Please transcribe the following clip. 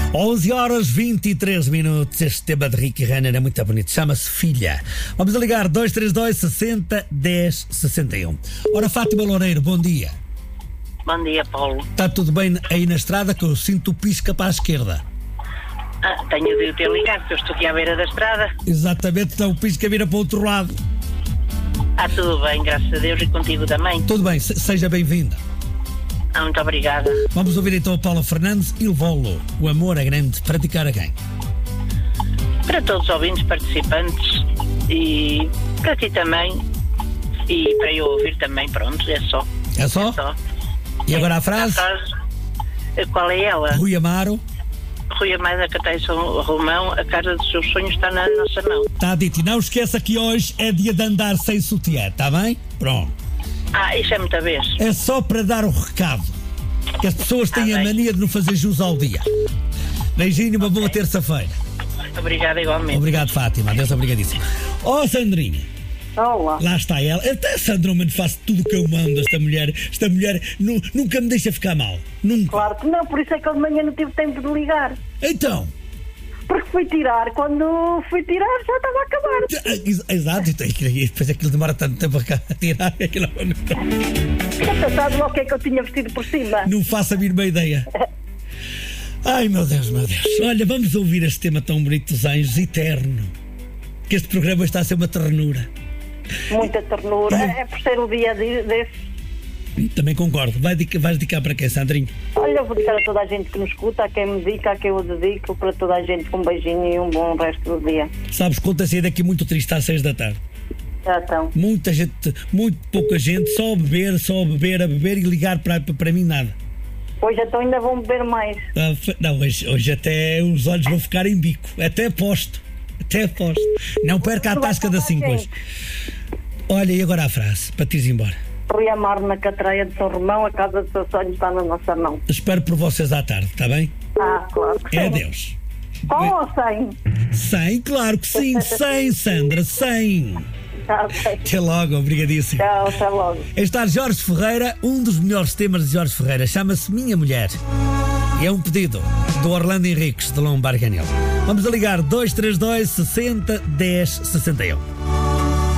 11h23. Este tema de Ricky Renner é muito bonito. Chama-se Filha. Vamos a ligar 232 60 10 61. Ora, Fátima Loureiro, bom dia. Bom dia, Paulo. Está tudo bem aí na estrada, que eu sinto o pisca para a esquerda? Tenho de ter ligado, porque eu estou aqui à beira da estrada. Exatamente, então o pisca vira para o outro lado. Tudo bem, graças a Deus, e contigo também. Tudo bem, seja bem-vinda. Muito obrigada. Vamos ouvir então a Paula Fernandes e levá-lo. O amor é grande, praticar a quem? Para todos os ouvintes, participantes, e para ti também, e para eu ouvir também, pronto, é só. É só? É só. E agora a frase? Qual é ela? Rui Amaro. Rui Amaro da Cateia São Romão, a casa dos seus sonhos está na nossa mão. Está dito. E não esqueça que hoje é dia de andar sem sutiã, está bem? Pronto. Isso é muita vez. É só para dar o recado, que as pessoas têm a mania de não fazer jus ao dia. Beijinho, uma boa terça-feira. Obrigada igualmente. Obrigado, Fátima. Deus obrigadíssimo. Sandrinha. Olá. Lá está ela. Até Sandra, eu faço tudo o que eu mando. Esta mulher nunca me deixa ficar mal. Nunca. Claro que não, por isso é que eu de manhã não tive tempo de ligar. Então. Porque fui tirar, quando fui tirar já estava a acabar. Exato, e depois aquilo demora tanto tempo a tirar. Você sabe lá o que é que eu tinha vestido por cima? Não faço a mínima ideia. Ai, meu Deus, meu Deus. Olha, vamos ouvir este tema tão bonito dos Anjos, Eterno. Que este programa está a ser uma ternura. Muita ternura. É por ser o dia desse. Também concordo. Vais dedicar para quem, Sandrinho? Olha, eu vou dedicar a toda a gente que nos escuta, a quem me dedica, a quem eu dedico, para toda a gente com um beijinho e um bom resto do dia. Sabes, conta sair daqui muito triste às 6 da tarde. Já estão. Muita gente, muito pouca gente, só a beber e ligar para mim nada. Hoje então ainda vão beber mais. Não, hoje até os olhos vão ficar em bico. Até aposto. Não perca a tasca da 5 hoje. Olha, e agora a frase, para te ir embora. Rui Amaro na Cateia de São Romão, a casa dos seus sonhos está na nossa mão. Espero por vocês à tarde, está bem? Claro que sim. É adeus. Com ou sem? 100, claro que sim. 100, Sandra, 100. Okay. Até logo, obrigadíssimo. Tchau, até logo. Está Jorge Ferreira, um dos melhores temas de Jorge Ferreira, chama-se Minha Mulher. E é um pedido do Orlando Henriques, de Lombarganel. Vamos a ligar 232 60 10 61.